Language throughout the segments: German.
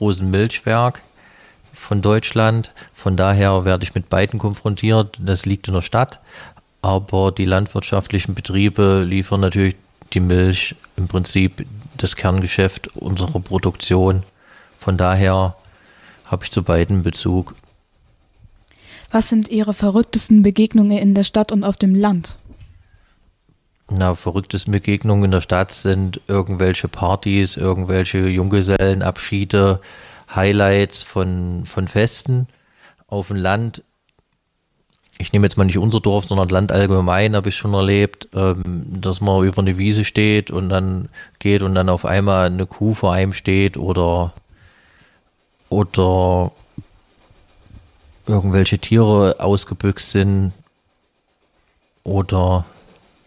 großen Milchwerk von Deutschland. Von daher werde ich mit beiden konfrontiert. Das liegt in der Stadt, aber die landwirtschaftlichen Betriebe liefern natürlich die Milch, im Prinzip das Kerngeschäft unserer Produktion. Von daher habe ich zu beiden Bezug. Was sind Ihre verrücktesten Begegnungen in der Stadt und auf dem Land? Verrücktesten Begegnungen in der Stadt sind irgendwelche Partys, irgendwelche Junggesellenabschiede, Highlights von Festen. Auf dem Land, ich nehme jetzt mal nicht unser Dorf, sondern Land allgemein, habe ich schon erlebt, dass man über eine Wiese steht und dann geht und dann auf einmal eine Kuh vor einem steht oder irgendwelche Tiere ausgebüxt sind oder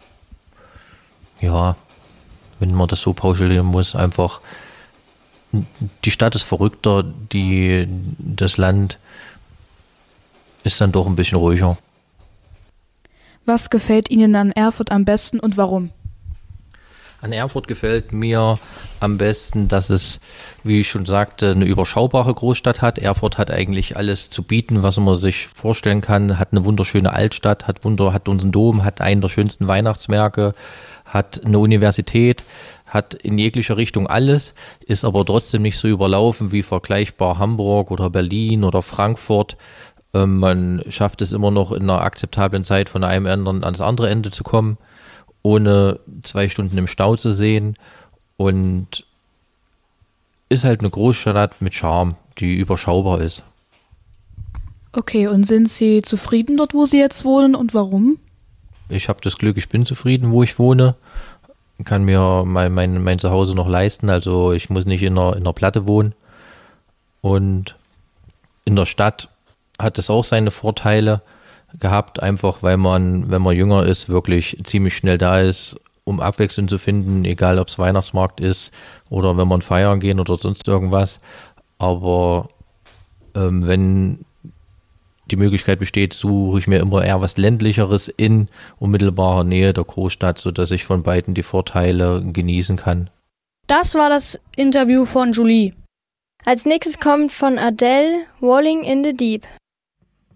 ja, wenn man das so pauschalieren muss, einfach die Stadt ist verrückter, das Land ist dann doch ein bisschen ruhiger. Was gefällt Ihnen an Erfurt am besten und warum? An Erfurt gefällt mir am besten, dass es, wie ich schon sagte, eine überschaubare Großstadt hat. Erfurt hat eigentlich alles zu bieten, was man sich vorstellen kann. Hat eine wunderschöne Altstadt, hat unseren Dom, hat einen der schönsten Weihnachtsmärkte, hat eine Universität, hat in jeglicher Richtung alles, ist aber trotzdem nicht so überlaufen wie vergleichbar Hamburg oder Berlin oder Frankfurt. Man schafft es immer noch in einer akzeptablen Zeit von einem Ende ans andere Ende zu kommen, ohne 2 Stunden im Stau zu sehen, und ist halt eine Großstadt mit Charme, die überschaubar ist. Okay, und sind Sie zufrieden dort, wo Sie jetzt wohnen, und warum? Ich habe das Glück, ich bin zufrieden, wo ich wohne, kann mir mein Zuhause noch leisten, also ich muss nicht in einer Platte wohnen, und in der Stadt hat es auch seine Vorteile gehabt, einfach weil man, wenn man jünger ist, wirklich ziemlich schnell da ist, um Abwechslung zu finden, egal ob es Weihnachtsmarkt ist oder wenn man feiern gehen oder sonst irgendwas. Aber wenn die Möglichkeit besteht, suche ich mir immer eher was Ländlicheres in unmittelbarer Nähe der Großstadt, sodass ich von beiden die Vorteile genießen kann. Das war das Interview von Julie. Als nächstes kommt von Adele Rolling in the Deep.